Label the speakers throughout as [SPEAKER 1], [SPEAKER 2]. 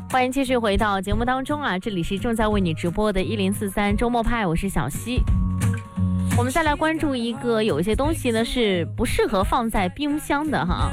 [SPEAKER 1] 欢迎继续回到节目当中啊，这里是正在为你直播的1043周末派，我是小溪。我们再来关注一个，有一些东西呢是不适合放在冰箱的哈。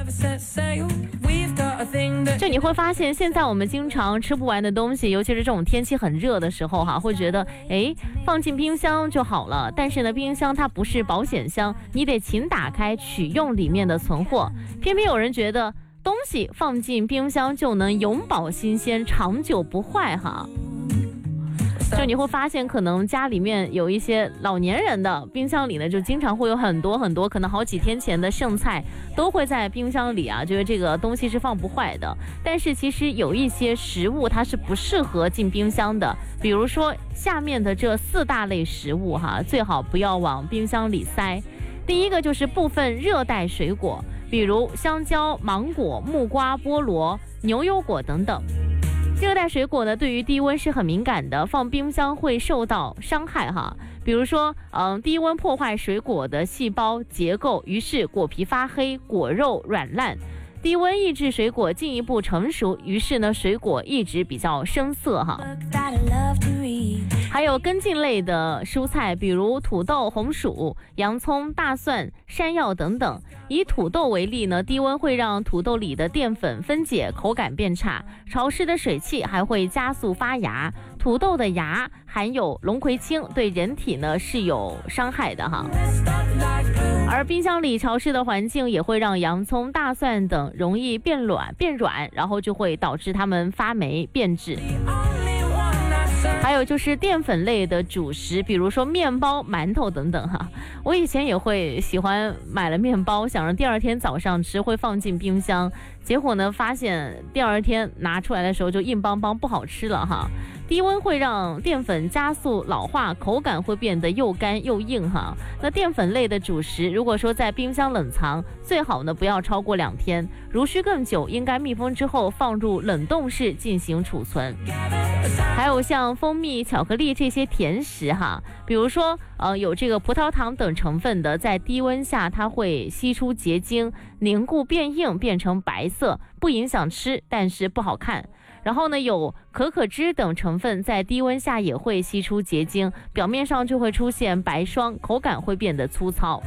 [SPEAKER 1] 就你会发现，现在我们经常吃不完的东西，尤其是这种天气很热的时候哈，会觉得放进冰箱就好了。但是呢，冰箱它不是保险箱，你得勤打开取用里面的存货。偏偏有人觉得东西放进冰箱就能永保新鲜，长久不坏哈。就你会发现，可能家里面有一些老年人的冰箱里呢，就经常会有很多可能好几天前的剩菜都会在冰箱里啊，觉得这个东西是放不坏的。但是其实有一些食物它是不适合进冰箱的，比如说下面的这4大类食物哈，最好不要往冰箱里塞。第一个就是部分热带水果，比如香蕉、芒果、木瓜、菠萝、牛油果等等。热带水果呢，对于低温是很敏感的，放冰箱会受到伤害哈。比如说，低温破坏水果的细胞结构，于是果皮发黑，果肉软烂。低温抑制水果进一步成熟，于是呢，水果一直比较生涩哈。还有根茎类的蔬菜，比如土豆、红薯、洋葱、大蒜、山药等等。以土豆为例呢，低温会让土豆里的淀粉分解，口感变差。潮湿的水汽还会加速发芽。土豆的芽含有龙葵烃，对人体呢是有伤害的哈。而冰箱里潮湿的环境也会让洋葱、大蒜等容易变软，然后就会导致它们发霉变质。还有就是淀粉类的主食，比如说面包、馒头等等哈。我以前也会喜欢买了面包，想着第二天早上吃，会放进冰箱，结果呢发现第二天拿出来的时候就硬邦邦，不好吃了哈。低温会让淀粉加速老化，口感会变得又干又硬哈。那淀粉类的主食，如果说在冰箱冷藏，最好呢不要超过2天，如需更久，应该密封之后放入冷冻室进行储存。还有像蜂蜜、巧克力这些甜食哈，比如说有这个葡萄糖等成分的，在低温下它会析出结晶，凝固变硬，变成白色，不影响吃，但是不好看。然后呢，有可可脂等成分在低温下也会析出结晶，表面上就会出现白霜，口感会变得粗糙。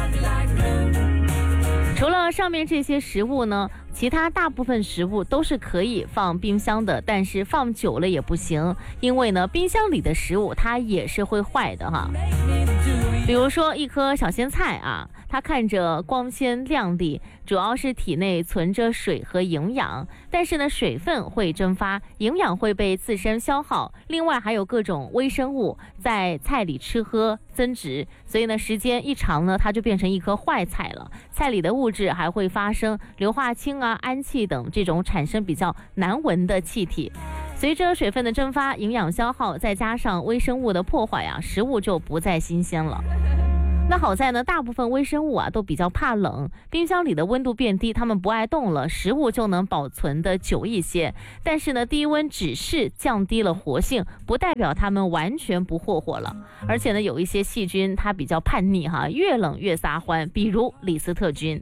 [SPEAKER 1] 除了上面这些食物呢，其他大部分食物都是可以放冰箱的，但是放久了也不行，因为呢，冰箱里的食物它也是会坏的哈。比如说一颗小鲜菜啊，它看着光鲜亮丽，主要是体内存着水和营养，但是呢，水分会蒸发，营养会被自身消耗，另外还有各种微生物在菜里吃喝增殖，所以呢，时间一长呢，它就变成一颗坏菜了。菜里的物质还会发生硫化氢啊、氨气等这种产生比较难闻的气体。随着水分的蒸发，营养消耗，再加上微生物的破坏啊，食物就不再新鲜了。那好在呢，大部分微生物啊都比较怕冷，冰箱里的温度变低，它们不爱动了，食物就能保存的久一些。但是呢，低温只是降低了活性，不代表它们完全不霍霍了。而且呢，有一些细菌它比较叛逆哈，越冷越撒欢，比如李斯特菌。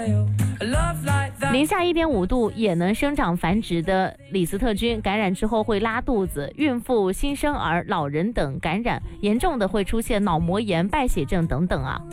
[SPEAKER 1] 零下1.5度也能生长繁殖的李斯特菌，感染之后会拉肚子，孕妇、新生儿、老人等感染，严重的会出现脑膜炎、败血症等等啊。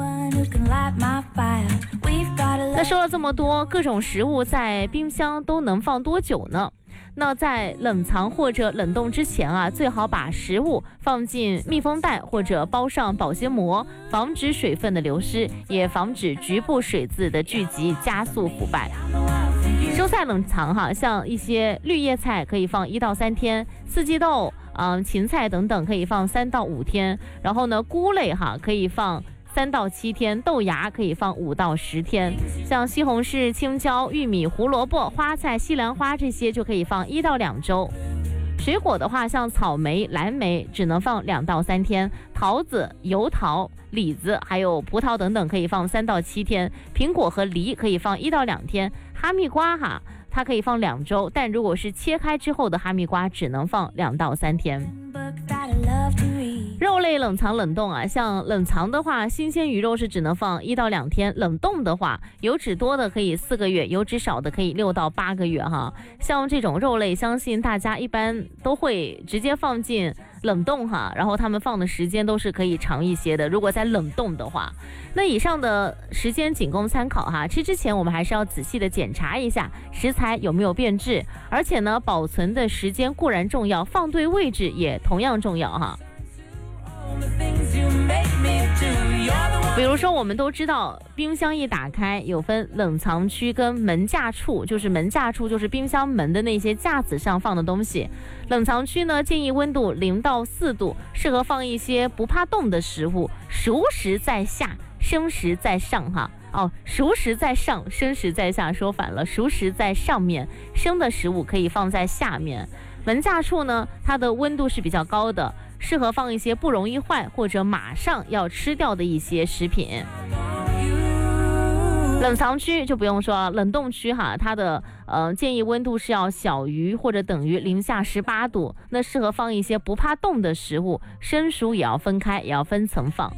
[SPEAKER 1] 那说了这么多，各种食物在冰箱都能放多久呢？那在冷藏或者冷冻之前啊，最好把食物放进密封袋或者包上保鲜膜，防止水分的流失，也防止局部水渍的聚集，加速腐败。蔬菜冷藏哈，像一些绿叶菜可以放1到3天，四季豆、芹菜等等可以放3到5天，然后呢，菇类哈可以放3到7天，豆芽可以放5到10天，像西红柿、青椒、玉米、胡萝卜、花菜、西兰花这些就可以放1到2周。水果的话，像草莓、蓝莓只能放2到3天，桃子、油桃、李子还有葡萄等等可以放3到7天，苹果和梨可以放1到2天，哈密瓜哈它可以放2周，但如果是切开之后的哈密瓜只能放2到3天。 肉类冷藏冷冻啊，像冷藏的话，新鲜鱼肉是只能放1到2天，冷冻的话，油脂多的可以4个月，油脂少的可以6到8个月哈。像这种肉类，相信大家一般都会直接放进冷冻哈，然后他们放的时间都是可以长一些的。如果在冷冻的话，那以上的时间仅供参考哈。吃之前我们还是要仔细的检查一下食材有没有变质，而且呢，保存的时间固然重要，放对位置也同样重要哈。比如说我们都知道冰箱一打开有分冷藏区跟门架处，就是门架处就是冰箱门的那些架子上放的东西，冷藏区呢建议温度0到4度，适合放一些不怕冻的食物，熟食在下，生食在上哈。熟食在上，生食在下，说反了，熟食在上面，生的食物可以放在下面。门架处呢，它的温度是比较高的，适合放一些不容易坏或者马上要吃掉的一些食品。冷藏区就不用说了，冷冻区哈，它的建议温度是要小于或者等于-18度，那适合放一些不怕冻的食物，生熟也要分开，也要分层放。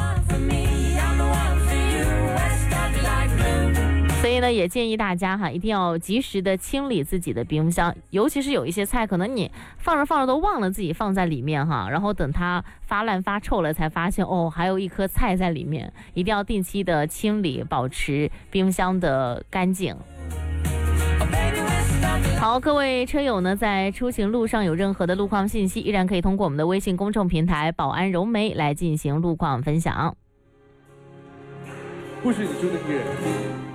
[SPEAKER 1] 所以呢，也建议大家哈，一定要及时的清理自己的冰箱，尤其是有一些菜，可能你放着放着都忘了自己放在里面哈，然后等它发烂发臭了，才发现还有一颗菜在里面，一定要定期的清理，保持冰箱的干净。好，各位车友呢，在出行路上有任何的路况信息，依然可以通过我们的微信公众平台保安柔媒来进行路况分享。
[SPEAKER 2] 不是你说的音乐。